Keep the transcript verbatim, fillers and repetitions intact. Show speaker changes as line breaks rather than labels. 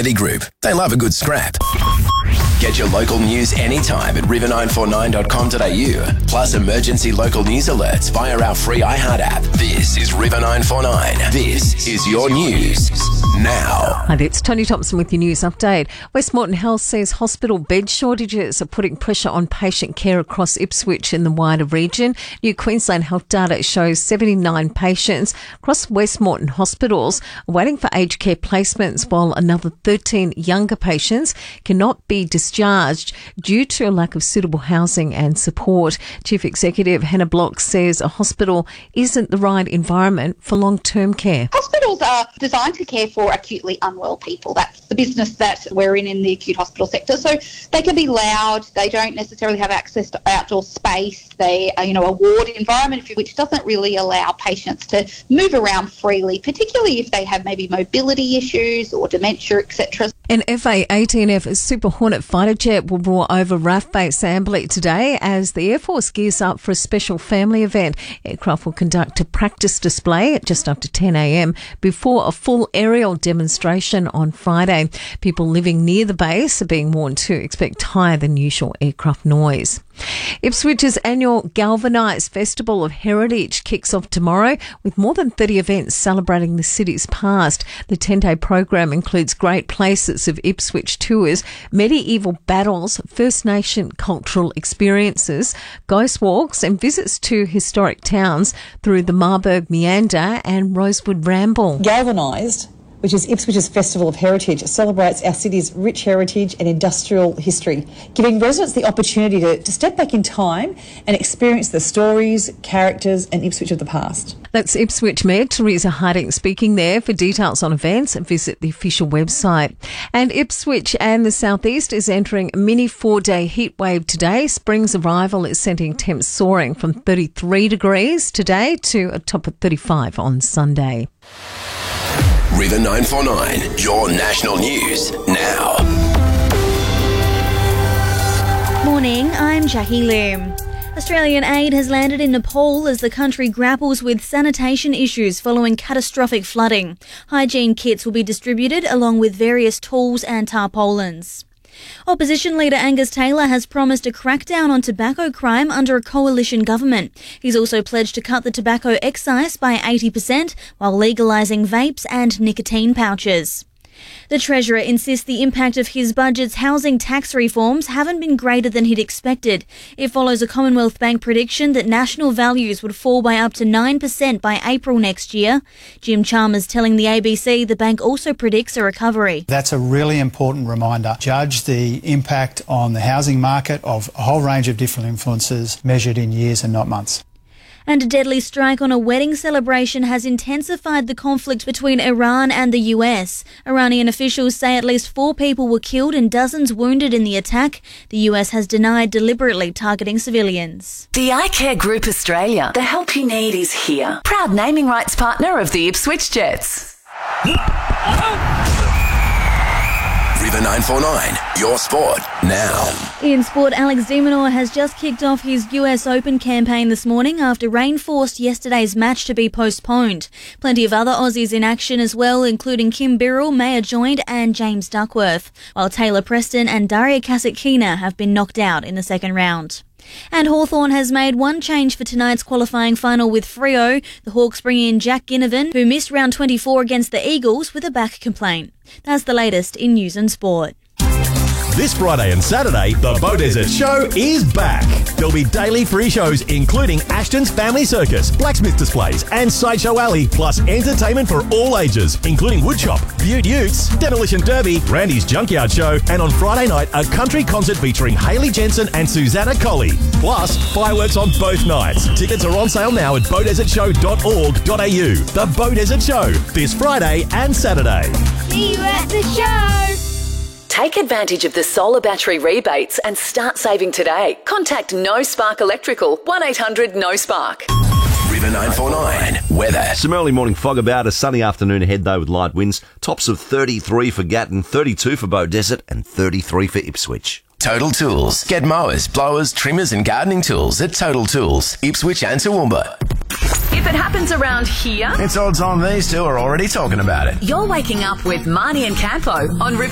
Activity Group. They love a good scrap. Get your local news anytime at river nine four nine dot com dot a u. Plus emergency local news alerts via our free iHeart app. This is River nine four nine. This is your news now.
Hi, it's Tony Thompson with your news update. Westmoreton Health says hospital bed shortages are putting pressure on patient care across Ipswich and the wider region. New Queensland Health data shows seventy-nine patients across Westmoreton hospitals are waiting for aged care placements, while another thirteen younger patients cannot be discharged due to a lack of suitable housing and support. Chief Executive Hannah Block says a hospital isn't the right environment for long-term care.
Hospitals are designed to care for acutely unwell people. That's the business that we're in in the acute hospital sector. So they can be loud. They don't necessarily have access to outdoor space. They are, you know, a ward environment which doesn't really allow patients to move around freely, particularly if they have maybe mobility issues or dementia, et cetera.
An F A eighteen F Super Hornet fighter jet will roar over R A F Base Ambly today as the Air Force gears up for a special family event. Aircraft will conduct a practice display at just after ten a m before a full aerial demonstration on Friday. People living near the base are being warned to expect higher than usual aircraft noise. Ipswich's annual Galvanised Festival of Heritage kicks off tomorrow with more than thirty events celebrating the city's past. The ten-day program includes great places of Ipswich tours, medieval battles, First Nation cultural experiences, ghost walks and visits to historic towns through the Marburg Meander and Rosewood Ramble.
Galvanised, which is Ipswich's Festival of Heritage, celebrates our city's rich heritage and industrial history, giving residents the opportunity to, to step back in time and experience the stories, characters and Ipswich of the past.
That's Ipswich Mayor Teresa Harding speaking there. For details on events, visit the official website. And Ipswich and the southeast is entering a mini four-day heat wave today. Spring's arrival is sending temps soaring from thirty-three degrees today to a top of thirty-five on Sunday.
River nine four nine, your national news now.
Morning, I'm Jackie Lim. Australian aid has landed in Nepal as the country grapples with sanitation issues following catastrophic flooding. Hygiene kits will be distributed along with various tools and tarpaulins. Opposition leader Angus Taylor has promised a crackdown on tobacco crime under a coalition government. He's also pledged to cut the tobacco excise by eighty percent while legalising vapes and nicotine pouches. The Treasurer insists the impact of his budget's housing tax reforms haven't been greater than he'd expected. It follows a Commonwealth Bank prediction that national values would fall by up to nine percent by April next year. Jim Chalmers telling the A B C the bank also predicts a recovery.
That's a really important reminder. Judge the impact on the housing market of a whole range of different influences measured in years and not months.
And a deadly strike on a wedding celebration has intensified the conflict between Iran and the U S. Iranian officials say at least four people were killed and dozens wounded in the attack. The U S has denied deliberately targeting civilians.
The iCare Group Australia. The help you need is here. Proud naming rights partner of the Ipswich Jets.
River nine four nine, your sport now.
In sport, Alex de Minaur has just kicked off his U S Open campaign this morning after rain forced yesterday's match to be postponed. Plenty of other Aussies in action as well, including Kim Birrell, Maya Joined and James Duckworth, while Taylor Preston and Daria Kasatkina have been knocked out in the second round. And Hawthorn has made one change for tonight's qualifying final with Freo. The Hawks bring in Jack Ginnivan, who missed round twenty-four against the Eagles with a back complaint. That's the latest in news and sport.
This Friday and Saturday, the Bow Desert Show is back. There'll be daily free shows including Ashton's Family Circus, blacksmith displays and Sideshow Alley, plus entertainment for all ages, including woodshop, Beaut Utes, Demolition Derby, Randy's Junkyard Show, and on Friday night, a country concert featuring Hayley Jensen and Susanna Colley. Plus, fireworks on both nights. Tickets are on sale now at bow desert show dot org dot a u. The Bow Desert Show, this Friday and Saturday.
See you at the show!
Take advantage of the solar battery rebates and start saving today. Contact No Spark Electrical, one eight hundred no spark.
River nine four nine, weather.
Some early morning fog about, a sunny afternoon ahead though with light winds. Tops of thirty-three for Gatton, thirty-two for Bow Desert and thirty-three for Ipswich.
Total Tools. Get mowers, blowers, trimmers and gardening tools at Total Tools, Ipswich and Toowoomba.
If it happens around here,
it's odds on these two are already talking about it.
You're waking up with Marnie and Campo on River